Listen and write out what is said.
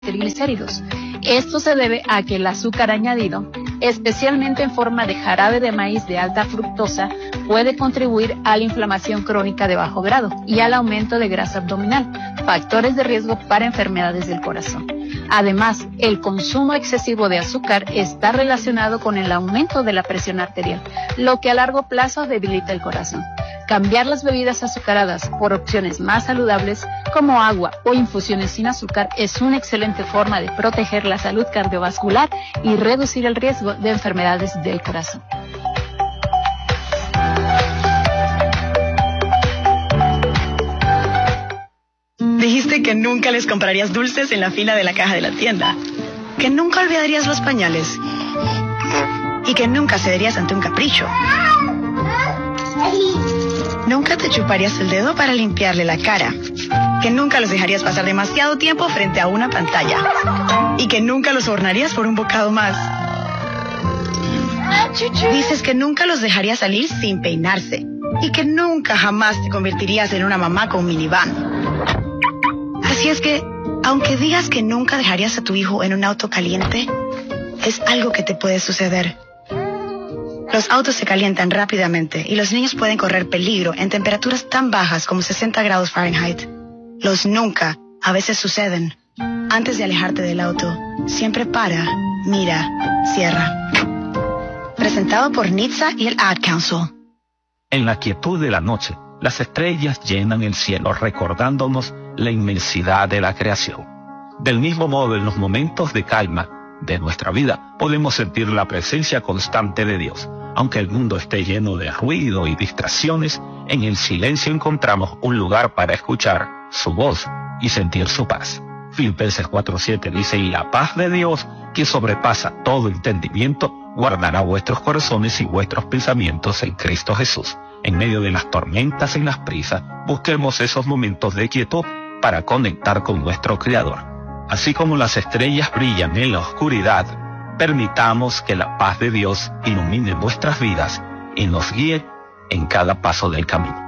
triglicéridos. Esto se debe a que el azúcar añadido, especialmente en forma de jarabe de maíz de alta fructosa, puede contribuir a la inflamación crónica de bajo grado y al aumento de grasa abdominal, factores de riesgo para enfermedades del corazón. Además, el consumo excesivo de azúcar está relacionado con el aumento de la presión arterial, lo que a largo plazo debilita el corazón. Cambiar las bebidas azucaradas por opciones más saludables como agua o infusiones sin azúcar es una excelente forma de proteger la salud cardiovascular y reducir el riesgo de enfermedades del corazón. Dijiste que nunca les comprarías dulces en la fila de la caja de la tienda, que nunca olvidarías los pañales y que nunca cederías ante un capricho. Nunca te chuparías el dedo para limpiarle la cara, que nunca los dejarías pasar demasiado tiempo frente a una pantalla y que nunca los sobornarías por un bocado más. Dices que nunca los dejarías salir sin peinarse y que nunca jamás te convertirías en una mamá con minivan. Así es que, aunque digas que nunca dejarías a tu hijo en un auto caliente, es algo que te puede suceder. Los autos se calientan rápidamente y los niños pueden correr peligro en temperaturas tan bajas como 60 grados Fahrenheit. Los nunca a veces suceden. Antes de alejarte del auto, siempre para, mira, cierra. Presentado por NHTSA y el Ad Council. En la quietud de la noche, las estrellas llenan el cielo recordándonos la inmensidad de la creación. Del mismo modo, en los momentos de calma de nuestra vida, podemos sentir la presencia constante de Dios. Aunque el mundo esté lleno de ruido y distracciones, en el silencio encontramos un lugar para escuchar su voz y sentir su paz. Filipenses 4:7 dice, y la paz de Dios, que sobrepasa todo entendimiento, guardará vuestros corazones y vuestros pensamientos en Cristo Jesús. En medio de las tormentas y las prisas, busquemos esos momentos de quietud para conectar con nuestro Creador. Así como las estrellas brillan en la oscuridad, permitamos que la paz de Dios ilumine nuestras vidas y nos guíe en cada paso del camino.